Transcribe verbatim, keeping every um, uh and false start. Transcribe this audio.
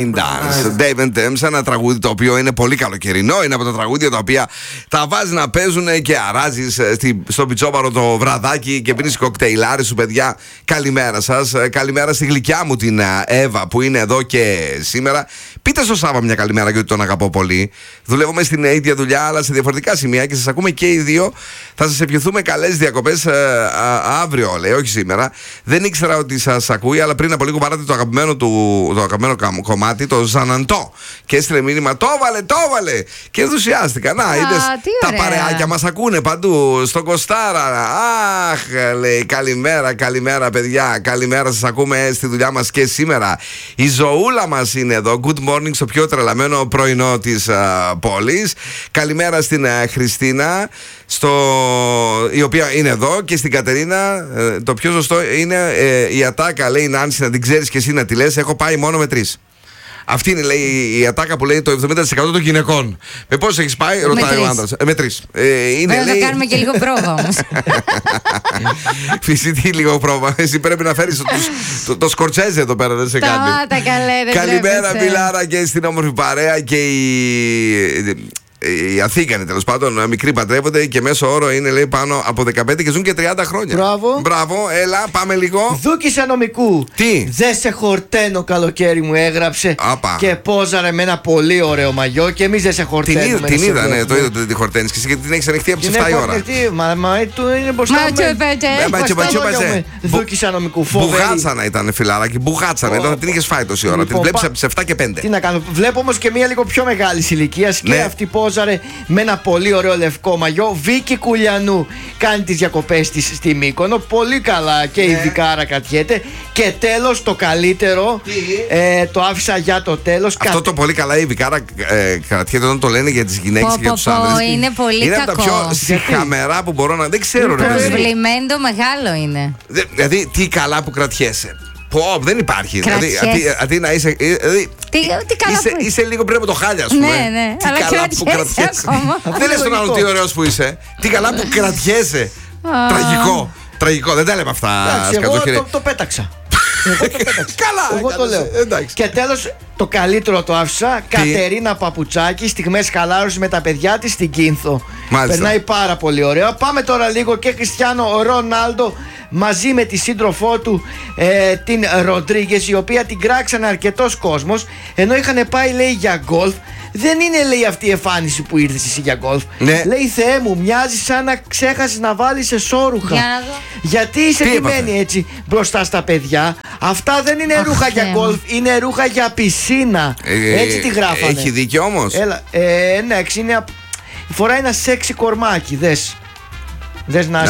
Dance, Dave and Thames, ένα τραγούδι το οποίο είναι πολύ καλοκαιρινό. Είναι από τα τραγούδια τα οποία τα βάζει να παίζουν και αράζεις στο πιτσόπαρο το βραδάκι και πίνεις κοκτέιλάρι σου, παιδιά. Καλημέρα σας. Καλημέρα στη γλυκιά μου την Εύα που είναι εδώ και σήμερα. Πείτε στο Σάβα μια καλημέρα, γιατί τον αγαπώ πολύ. Δουλεύουμε στην ίδια δουλειά, αλλά σε διαφορετικά σημεία και σας ακούμε και οι δύο. Θα σας ευχηθούμε καλές διακοπές αύριο, λέει, όχι σήμερα. Δεν ήξερα ότι σας ακούει, αλλά πριν από λίγο παράτε το αγαπημένο του το αγαπημένο κομμάτι, το Ζαναντό. Και έστειλε μήνυμα, το έβαλε, το έβαλε. Και ενθουσιάστηκα. Να, είδες, τα παρεάκια μας ακούνε παντού. Στον Κοστάρα. Αχ, λέει, καλημέρα, καλημέρα, παιδιά. Καλημέρα, σας ακούμε στη δουλειά μας και σήμερα. Η Ζωούλα μας είναι εδώ. Good morning στο πιο τρελαμένο πρωινό της uh, πόλης. Καλημέρα στην uh, Χριστίνα, στο... η οποία είναι εδώ, και στην Κατερίνα. Uh, το πιο σωστό είναι uh, η ατάκα, λέει η Νάνση, να την ξέρεις και εσύ να τη λες. Έχω πάει μόνο με τρεις. Αυτή είναι, λέει, η ατάκα που λέει το εβδομήντα τοις εκατό των γυναικών. Με πόσους έχεις πάει, ρωτάει ο άντρας. Ε, με τρεις. Ε, είναι, Βέβαια, λέει... θα κάνουμε και λίγο πρόβα όμως. Φυσική λίγο πρόβα. Εσύ πρέπει να φέρεις το, το, το σκορτσέζε εδώ πέρα, δεν σε κάνει. Σταμάτα, καλέ, δεν καλημέρα, Μιλάρα, και στην όμορφη παρέα και η... Οι Αθήκανοι, τέλος πάντων, μικροί παντρεύονται και μέσο όρο είναι, λέει, πάνω από δεκαπέντε και ζουν και τριάντα χρόνια. Μπράβο. Μπράβο, έλα, πάμε λίγο. Δούκης Ανομικού. Τι? Δεν σε χορταίνω, καλοκαίρι μου έγραψε. Άπα. Και πόζαρε με ένα πολύ ωραίο μαγιό. Και εμείς δεν σε χορταίνουμε. Την, την είδα, ναι, το είδα ότι τη χορταίνεις. Και εσύ, γιατί την έχεις ανοιχτεί από τις εφτά η ώρα. Μα, μα του είναι μπροστά μου. Δούκης Ανομικού. Μπουγάτσανα ήταν, φιλαράκι. Μπουγάτσανα ήταν, την είχες φάει τόση ώρα. Την βλέπεις από τις εφτά και πέντε. Τι να κάνω. Βλέπω όμως και μία λίγο πιο μεγάλη ηλικία και αυτή με ένα πολύ ωραίο λευκό μαγιό. Βίκη Κουλιανού κάνει τις διακοπές της στη Μύκονο. Πολύ καλά και η Βικάρα κρατιέται. Και τέλος, το καλύτερο, ε, το άφησα για το τέλος. Αυτό Κα... το πολύ καλά η Βικάρα ε, κρατιέται όταν το λένε για τις γυναίκες και για τους άντρες. Είναι πολύ είναι κακό. Από τα πιο συχαμερά που μπορώ να. Δεν ξέρω, ρε. Προσβλημέντο μεγάλο είναι. Δηλαδή, τι καλά που κρατιέσαι. Πω, δεν υπάρχει. Δηλαδή, αντί, αντί να είσαι. Δηλαδή, τι, τι καλά είσαι, που... είσαι λίγο πριν από το χάλια, ας πούμε. Ναι, ναι. Τι αλλά καλά που κρατιέσαι. Δεν λες τον άλλο τι ωραίος που είσαι. Τι καλά που κρατιέσαι. Τραγικό. Τραγικό. Δεν τα λέμε αυτά. Εγώ το, το πέταξα. Εγώ το πέταξα. Καλά. Εγώ το λέω. Και τέλος, το καλύτερο το άφησα. Κατερίνα Παπουτσάκη, στιγμές χαλάρωσης με τα παιδιά της στην Κίνθο. Μάλιστα. Περνάει πάρα πολύ ωραίο. Πάμε τώρα λίγο και Κριστιάνο Ρονάλντο μαζί με τη σύντροφό του, ε, την Ροντρίγκες, η οποία την κράξανε αρκετός κόσμος, ενώ είχαν πάει, λέει, για γκολφ. Δεν είναι, λέει, αυτή η εμφάνιση που ήρθες εσύ για γκολφ. Ναι. Λέει, Θεέ μου, μοιάζει σαν να ξέχασες να βάλεις εσώρουχα. Για να δω. Γιατί είσαι ντυμένη έτσι μπροστά στα παιδιά. Αυτά δεν είναι Αχ, ρούχα για Θεέ γκολφ, είναι ρούχα για πισίνα. Ε, έτσι τη γράφανε. Έχει δίκιο όμως. Έλα, ε, ναι, είναι, φοράει ένα σεξι κορμάκι, δες. Δες να, να